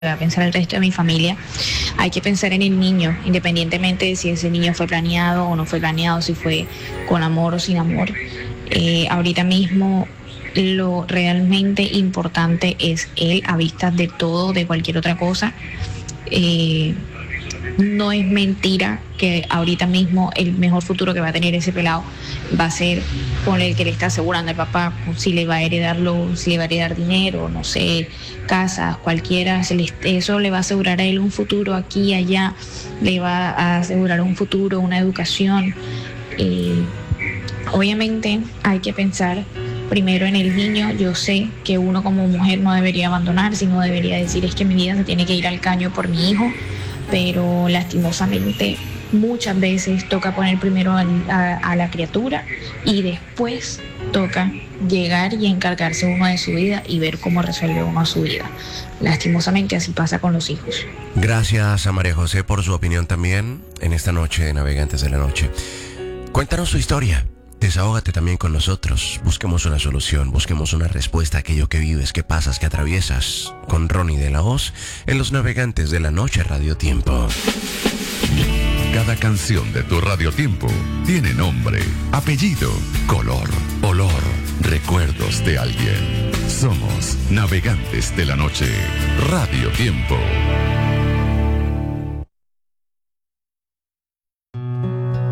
va a pensar el resto de mi familia. Hay que pensar en el niño, independientemente de si ese niño fue planeado o no fue planeado, si fue con amor o sin amor. Ahorita mismo lo realmente importante es él a vistas de todo, de cualquier otra cosa. Eh, no es mentira que ahorita mismo el mejor futuro que va a tener ese pelado va a ser con el que le está asegurando el papá, si le va a heredarlo, si le va a heredar dinero, no sé, casas, cualquiera, eso le va a asegurar a él un futuro aquí y allá, le va a asegurar un futuro, una educación. Eh, Obviamente hay que pensar primero en el niño. Yo sé que uno como mujer no debería abandonar, sino debería decir es que mi vida se tiene que ir al caño por mi hijo, pero lastimosamente muchas veces toca poner primero a la criatura y después toca llegar y encargarse uno de su vida y ver cómo resuelve uno su vida. Lastimosamente así pasa con los hijos. Gracias a María José por su opinión también en esta noche de Navegantes de la Noche. Cuéntanos su historia. Desahógate también con nosotros. Busquemos una solución, busquemos una respuesta a aquello que vives, que pasas, que atraviesas. Con Ronnie de la Hoz en Los Navegantes de la Noche Radio Tiempo. Cada canción de tu Radio Tiempo tiene nombre, apellido, color, olor, recuerdos de alguien. Somos Navegantes de la Noche Radio Tiempo.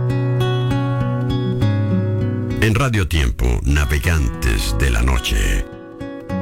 En Radio Tiempo, Navegantes de la Noche.